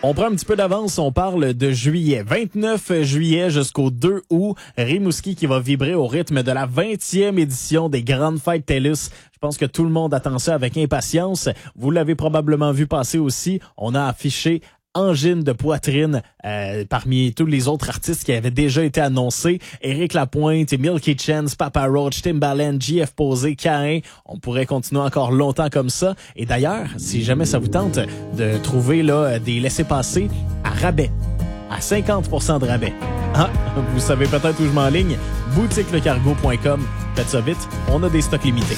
On prend un petit peu d'avance, on parle de juillet. 29 juillet jusqu'au 2 août, Rimouski qui va vibrer au rythme de la 20e édition des Grandes Fêtes TELUS. Je pense que tout le monde attend ça avec impatience. Vous l'avez probablement vu passer aussi. On a affiché Angine de poitrine parmi tous les autres artistes qui avaient déjà été annoncés. Éric Lapointe, Milky Chance, Papa Roach, Timbaland, JF Posé, Caïn. On pourrait continuer encore longtemps comme ça. Et d'ailleurs, si jamais ça vous tente de trouver là des laissez-passer à rabais, à 50% de rabais. Ah, vous savez peut-être où je m'enligne. boutiquelecargo.com. Faites ça vite, on a des stocks limités.